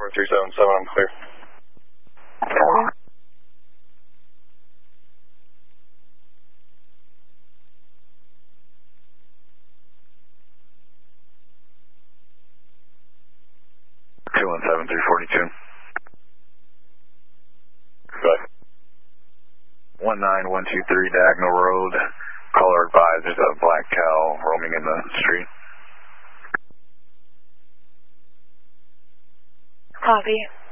4377, I'm clear. Copy. Two 17342. Go ahead. 19123 Diagonal Road. Caller advised there's a black cow roaming in the street. Copy.